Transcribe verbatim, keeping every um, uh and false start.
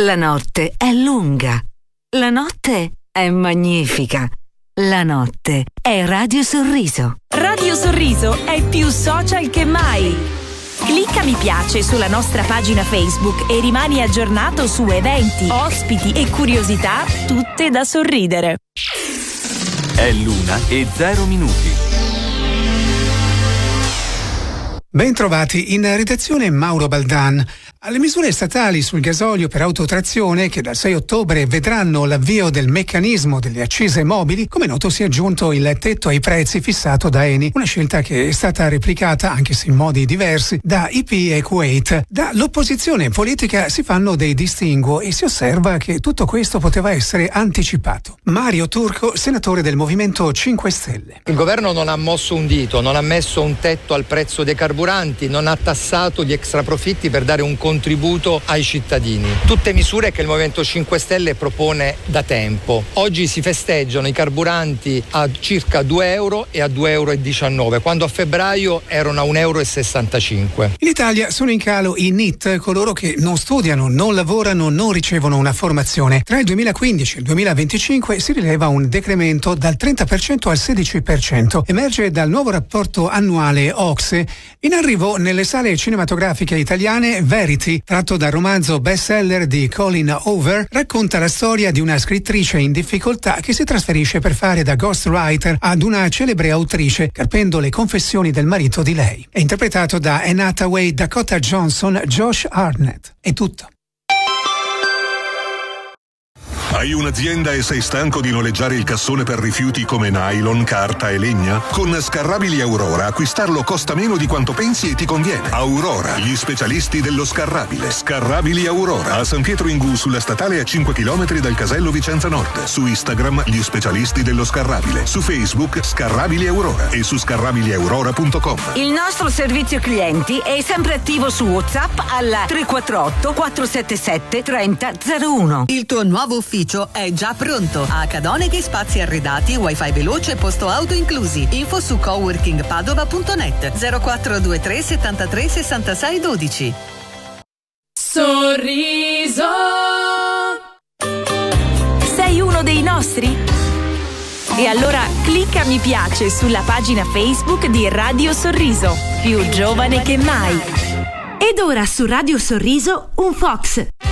La notte è lunga. La notte è magnifica. La notte è Radio Sorriso. Radio Sorriso è più social che mai. Clicca mi piace sulla nostra pagina Facebook e rimani aggiornato su eventi, ospiti e curiosità, tutte da sorridere. È l'una e zero minuti. Bentrovati, in redazione Mauro Baldan. Alle misure statali sul gasolio per autotrazione, che dal sei ottobre vedranno l'avvio del meccanismo delle accise mobili, come noto si è aggiunto il tetto ai prezzi fissato da Eni, una scelta che è stata replicata, anche se in modi diversi, da I P e Kuwait. Dall'opposizione politica si fanno dei distinguo e si osserva che tutto questo poteva essere anticipato. Mario Turco, senatore del Movimento cinque Stelle. Il governo non ha mosso un dito, non ha messo un tetto al prezzo dei carburanti, non ha tassato gli extraprofitti per dare un contributo ai cittadini. Tutte misure che il Movimento cinque Stelle propone da tempo. Oggi si festeggiano i carburanti a circa due euro e a due euro e diciannove, quando a febbraio erano a un euro e sessantacinque. In Italia sono in calo i N I T, coloro che non studiano, non lavorano, non ricevono una formazione. Tra il duemilaquindici e il duemilaventicinque si rileva un decremento dal trenta per cento al sedici per cento. Emerge dal nuovo rapporto annuale O C S E. In arrivo nelle sale cinematografiche italiane Verity, tratto dal romanzo bestseller di Colin Hoover, racconta la storia di una scrittrice in difficoltà che si trasferisce per fare da ghostwriter ad una celebre autrice, carpendo le confessioni del marito di lei. È interpretato da Anne Hathaway, Dakota Johnson, Josh Hartnett. È tutto. Hai un'azienda e sei stanco di noleggiare il cassone per rifiuti come nylon, carta e legna? Con Scarrabili Aurora acquistarlo costa meno di quanto pensi e ti conviene. Aurora, gli specialisti dello scarrabile. Scarrabili Aurora, a San Pietro in Gu, sulla statale a cinque chilometri dal casello Vicenza Nord. Su Instagram, gli specialisti dello scarrabile. Su Facebook, Scarrabili Aurora. E su scarrabili aurora punto com. Il nostro servizio clienti è sempre attivo su WhatsApp al tre quattro otto quattro sette sette tre zero zero uno. Il tuo nuovo ufficio è già pronto. A Cadoneghe spazi arredati, wifi veloce, posto auto inclusi. Info su coworking padova punto net. zero quattro due tre settantatré sessantasei dodici. Sorriso. Sei uno dei nostri? E allora clicca mi piace sulla pagina Facebook di Radio Sorriso, più giovane che mai. Ed ora su Radio Sorriso un Fox.